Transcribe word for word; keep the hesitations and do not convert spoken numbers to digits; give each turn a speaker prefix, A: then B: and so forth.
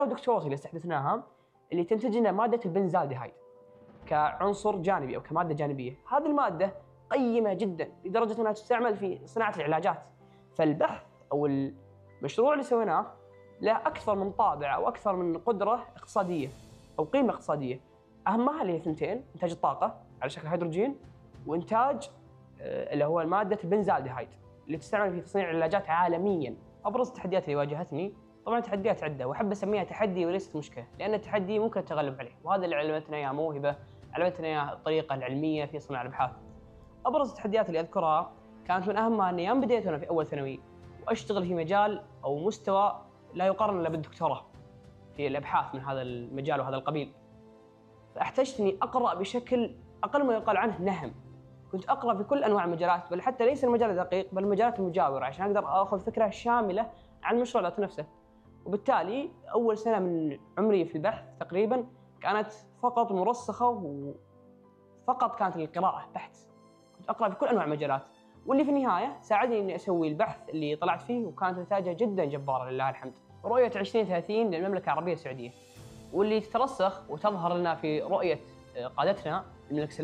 A: ودكتورتي اللي استحدثناها اللي تنتج لنا مادة البنزالديهايد كعنصر جانبي أو كمادة جانبية. هذه المادة قيمة جدا لدرجة أنها تستعمل في صناعة العلاجات. فالبحث أو المشروع اللي سويناه له أكثر من طابع أو أكثر من قدرة اقتصادية أو قيمة اقتصادية. أهمها اللي هي ثنتين: إنتاج الطاقة على شكل هيدروجين، وإنتاج اللي هو مادة البنزالديهايد اللي تستعمل في تصنيع العلاجات عالميا. أبرز التحديات اللي واجهتني طبعا تحديات عدة، وأحب أسميها تحدي وليست مشكلة، لأن التحدي ممكن التغلب عليه، وهذا اللي علمتنا إياه موهبة، علمتنا إياه الطريقة العلمية في صناعة الأبحاث. أبرز التحديات اللي أذكرها كانت من أهمها أني يوم بديت أنا في أول ثانوي وأشتغل في مجال أو مستوى لا يقارن إلا بالدكتوراه في الأبحاث من هذا المجال وهذا القبيل، فاحتجت إني أقرأ بشكل أقل ما يقال عنه نهم. كنت أقرأ في كل أنواع المجالات، بل حتى ليس المجال الدقيق بل المجالات المجاورة، عشان أقدر أخذ فكرة شاملة عن المشروع ذات نفسه. وبالتالي أول سنة من عمري في البحث تقريباً كانت فقط مرسخة وفقط كانت للقراءة بحت. كنت أقرأ في كل أنواع المجالات، واللي في النهاية ساعدني إني أسوي البحث اللي طلعت فيه، وكانت نتائجه جداً جبارة لله الحمد. رؤية عشرين ثلاثين للمملكة العربية السعودية، واللي تترسخ وتظهر لنا في رؤية قادتنا الملك سلمان